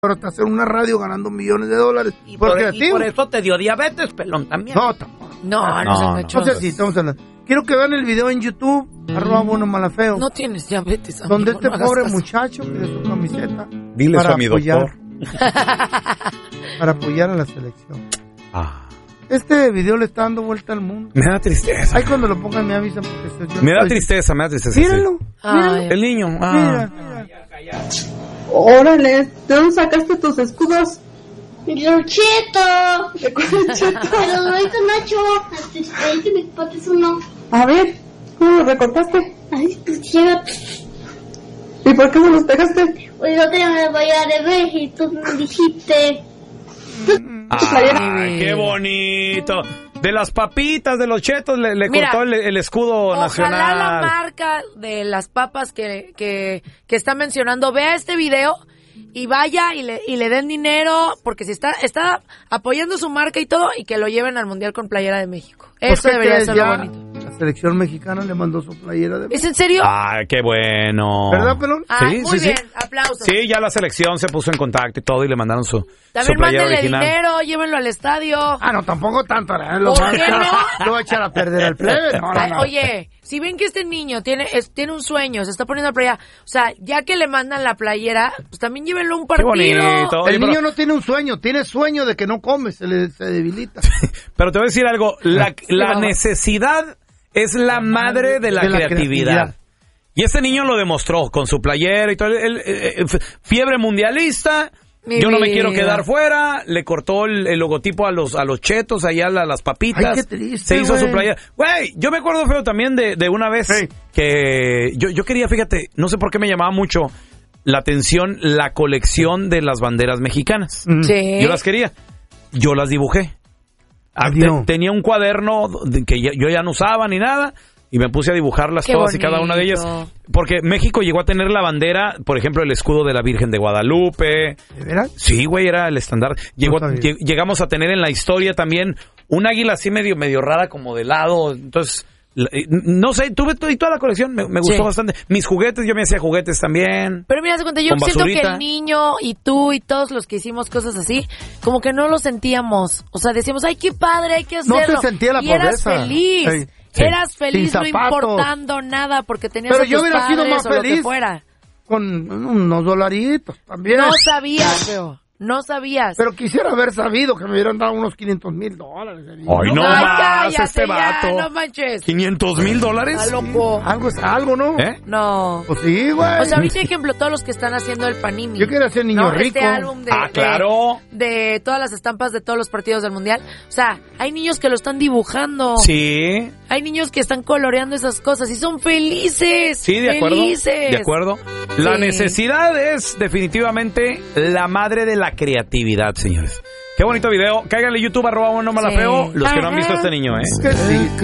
Ahora te hacen una radio ganando millones de dólares. Y por eso te dio diabetes, pelón, también. No, tampoco. No. Entonces sí, estamos hablando. Quiero que vean el video en YouTube, @buenomalafeo. No tienes diabetes, amigo, donde este no hagas pobre caso. muchacho pide su camiseta. Dile eso a mi doctor. Para apoyar a la selección. Ah. Este video le está dando vuelta al mundo. Me da tristeza. Ay, cuando lo pongan me avisan porque Me da tristeza. Míralo. Sí. El niño. Mira. Órale, ¿de dónde sacaste tus escudos? ¡Los chetos! ¿De cuál cheto? Pero no hizo Nacho. Ahí que me pates uno. A ver, ¿cómo lo recortaste? Ay, pues ya. ¿Y por qué me los pegaste? Pues no te me voy a de ver y tú me dijiste. ¡Ay, qué bonito! De las papitas, de los chetos, le Mira, cortó el escudo nacional. Ojalá la marca de las papas que está mencionando vea este video y vaya y le den dinero, porque si está apoyando su marca y todo, y que lo lleven al Mundial con playera de México. Eso debería ser lo bonito. La selección mexicana le mandó su playera de México. ¿Es en serio? ¡Ay, qué bueno! ¿Verdad, pelón? Muy bien, aplausos. Sí, ya la selección se puso en contacto y todo, y le mandaron su También playera mándenle original. dinero, llévenlo al estadio. No, tampoco tanto. ¿Por qué no? Lo va a echar a perder al plebe. No. Oye, si ven que este niño tiene un sueño, se está poniendo la playera, o sea, ya que le mandan la playera, pues también llévenlo a un partido. Qué bonito. El niño no tiene un sueño, tiene sueño de que no come, se debilita. Pero te voy a decir algo, la necesidad es la madre de la creatividad. Y este niño lo demostró con su playera y todo. Fiebre mundialista. Yo no me quiero quedar fuera. Le cortó el logotipo a los chetos, allá las papitas. Ay, qué triste, se hizo güey. su playera. Güey, yo me acuerdo feo también de una vez que yo quería, fíjate, no sé por qué me llamaba mucho la atención la colección de las banderas mexicanas. Sí. Yo las quería. Yo las dibujé. Tenía un cuaderno que yo ya no usaba ni nada, y me puse a dibujarlas todas y cada una de ellas. Porque México llegó a tener la bandera, por ejemplo, el escudo de la Virgen de Guadalupe. ¿De veras? Sí, güey, era el estándar. Llegamos a tener en la historia también un águila así medio rara, como de lado. Entonces, no sé, tuve toda la colección, me gustó bastante. Mis juguetes, yo me hacía juguetes también. Pero mira, yo siento que el niño y tú y todos los que hicimos cosas así, como que no lo sentíamos. O sea, decíamos, ay, qué padre, hay que hacerlo. No te sentía la y pobreza. Eras feliz. Sí. Eras feliz, no Sin zapatos. importando nada, porque tenías Pero a tus yo hubiera sido padres más o lo feliz que fuera. con unos dolaritos también. No sabías, feo. No sabías. Pero quisiera haber sabido que me hubieran dado unos $500,000. Ay, no Ay, más, cállate, este vato. ya, no manches. $500,000. Está loco. Algo es algo, ¿no? No. Pues sí, güey. O sea, ahorita, ejemplo, todos los que están haciendo el Panini. Yo quiero ser niño rico. Este álbum claro. de todas las estampas de todos los partidos del Mundial. O sea, hay niños que lo están dibujando. Sí. Hay niños que están coloreando esas cosas y son felices. Sí, de acuerdo. Felices. De acuerdo. La necesidad es definitivamente la madre de la creatividad, señores. Qué bonito video. Cáiganle YouTube @buenomalafeo los que no han visto a este niño, Es que sí.